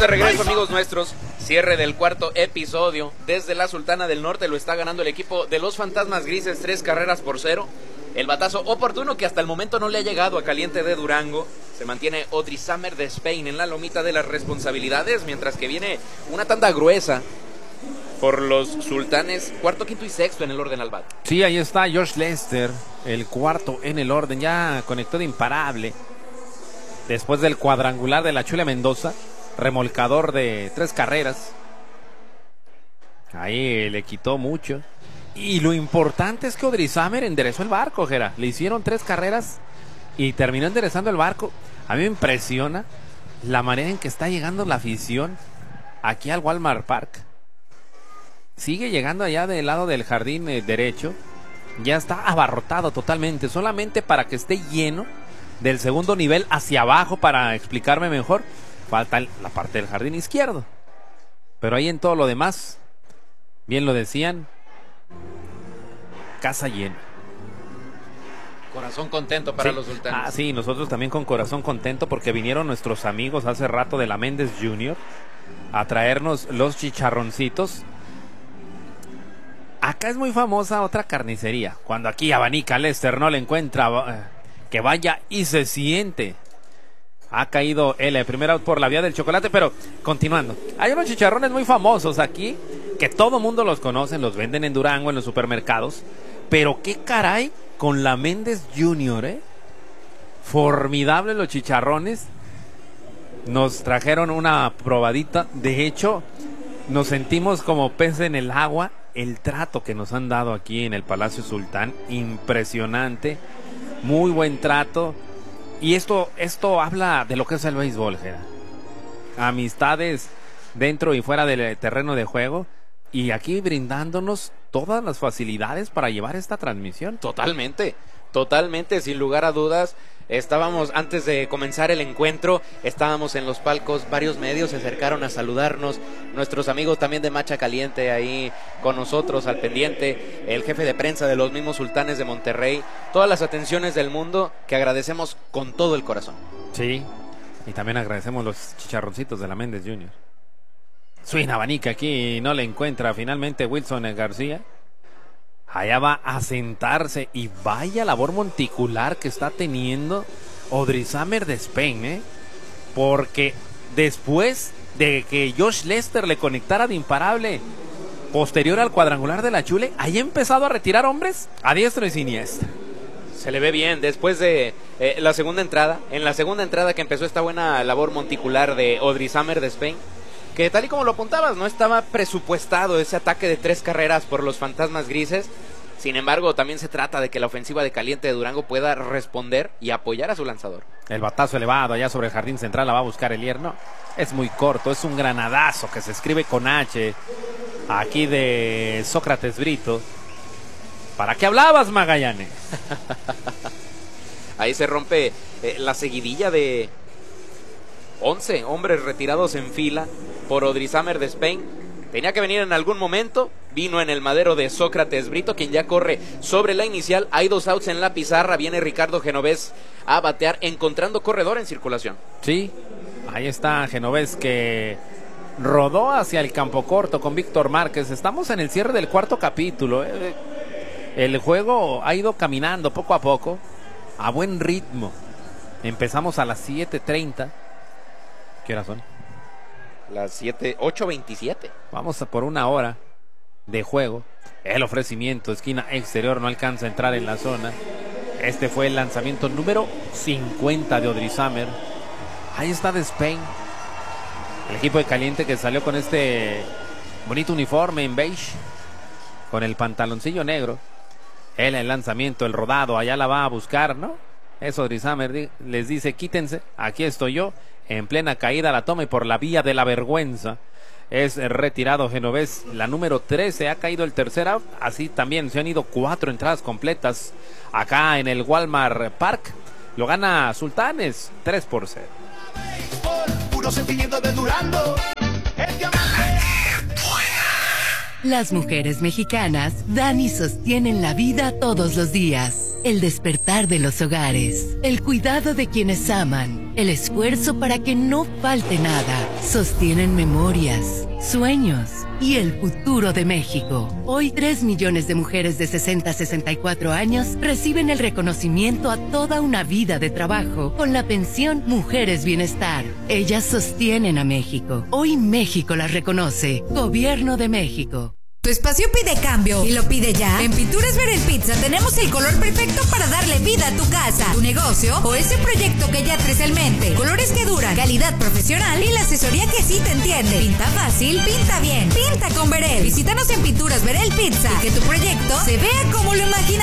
de regreso, amigos nuestros. Cierre del cuarto episodio. Desde la Sultana del Norte lo está ganando el equipo de los Fantasmas Grises 3-0. El batazo oportuno que hasta el momento no le ha llegado a Caliente de Durango. Se mantiene Odrisamer de Spain en la lomita de las responsabilidades, mientras que viene una tanda gruesa por los Sultanes, cuarto, quinto y sexto en el orden al bat. Sí, ahí está Josh Lester, el cuarto en el orden, ya conectó de imparable. Después del cuadrangular de la Chule Mendoza, remolcador de 3 carreras. Ahí le quitó mucho. Y lo importante es que Odrisamer enderezó el barco, Gera. Le hicieron 3 carreras y terminó enderezando el barco. A mí me impresiona la manera en que está llegando la afición aquí al Walmart Park. Sigue llegando allá del lado del jardín derecho. Ya está abarrotado totalmente, solamente para que esté lleno del segundo nivel hacia abajo. Para explicarme mejor, falta la parte del jardín izquierdo, pero ahí en todo lo demás, bien lo decían, casa llena. Corazón contento para los Sultanes. Sí, nosotros también con corazón contento, porque vinieron nuestros amigos hace rato de la Méndez Junior a traernos los chicharroncitos. Acá es muy famosa otra carnicería. Cuando aquí abanica Lester, no le encuentra, que vaya y se siente. Ha caído el primer out por la vía del chocolate, pero continuando. Hay unos chicharrones muy famosos aquí, que todo mundo los conoce, los venden en Durango, en los supermercados. Pero qué caray con la Méndez Junior, Formidable los chicharrones. Nos trajeron una probadita. De hecho, nos sentimos como peces en el agua. El trato que nos han dado aquí en el Palacio Sultán, impresionante. Muy buen trato. Y esto habla de lo que es el béisbol, Gera. Amistades dentro y fuera del terreno de juego. Y aquí brindándonos todas las facilidades para llevar esta transmisión. Totalmente, sin lugar a dudas. Estábamos, antes de comenzar el encuentro, estábamos en los palcos, varios medios se acercaron a saludarnos, nuestros amigos también de Macha Caliente ahí con nosotros al pendiente, el jefe de prensa de los mismos Sultanes de Monterrey, todas las atenciones del mundo que agradecemos con todo el corazón. Sí, y también agradecemos los chicharroncitos de la Méndez Junior. Swing abanica aquí, no le encuentra finalmente Wilson García. Allá va a sentarse, y vaya labor monticular que está teniendo Odrisamer de Spain, porque después de que Josh Lester le conectara de imparable posterior al cuadrangular de la Chule, haya empezado a retirar hombres a diestro y siniestro. Se le ve bien después de la segunda entrada. En la segunda entrada que empezó esta buena labor monticular de Odrisamer de Spain, que tal y como lo apuntabas, no estaba presupuestado ese ataque de 3 carreras por los Fantasmas Grises. Sin embargo, también se trata de que la ofensiva de Caliente de Durango pueda responder y apoyar a su lanzador. El batazo elevado allá sobre el jardín central, la va a buscar el hierno. Es muy corto, es un granadazo que se escribe con H, aquí de Sócrates Brito. ¿Para qué hablabas, Magallanes? Ahí se rompe la seguidilla de 11 hombres retirados en fila por Odrisamer de Spain. Tenía que venir en algún momento, vino en el madero de Sócrates Brito, quien ya corre sobre la inicial. Hay 2 outs en la pizarra, viene Ricardo Genovés a batear, encontrando corredor en circulación. Sí, ahí está Genovés, que rodó hacia el campo corto con Víctor Márquez. Estamos en el cierre del cuarto capítulo. El juego ha ido caminando poco a poco, a buen ritmo. Empezamos a las 7:30. ¿Qué horas son? Las 8:27. Vamos a por 1 hora de juego. El ofrecimiento, esquina exterior, no alcanza a entrar en la zona. Este fue el lanzamiento número 50 de Odrisamer. Ahí está de Spain, el equipo de Caliente, que salió con este bonito uniforme en beige, con el pantaloncillo negro. El lanzamiento, el rodado, allá la va a buscar, ¿no? Es Odrisamer, les dice: quítense, aquí estoy yo. En plena caída la toma, y por la vía de la vergüenza es retirado Genovés. La número 13, ha caído el tercer out. Así también se han ido 4 entradas completas acá en el Walmart Park. Lo gana Sultanes 3-0. Puro sentimiento de Durango. Las mujeres mexicanas dan y sostienen la vida todos los días. el despertar de los hogares, el cuidado de quienes aman, el esfuerzo para que no falte nada, sostienen memorias, sueños y el futuro de México. Hoy 3 millones de mujeres de 60 a 64 años reciben el reconocimiento a toda una vida de trabajo con la pensión Mujeres Bienestar. Ellas sostienen a México. Hoy México las reconoce. Gobierno de México. Tu espacio pide cambio y lo pide ya. En Pinturas Verel Pizza tenemos el color perfecto para darle vida a tu casa, tu negocio o ese proyecto que ya traes en mente. Colores que duran, calidad profesional y la asesoría que sí te entiende. Pinta fácil, pinta bien, pinta con Verel. Visítanos en Pinturas Verel Pizza y que tu proyecto se vea como lo imaginas.